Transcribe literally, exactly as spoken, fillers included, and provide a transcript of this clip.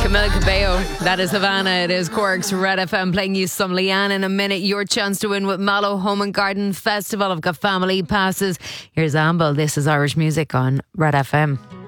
Camila Cabello, that is Havana. It is Cork's Red F M playing you some Leanne in a minute. Your chance to win with Mallow Home and Garden Festival. I've got family passes. Here's Amble. This is Irish music on Red F M.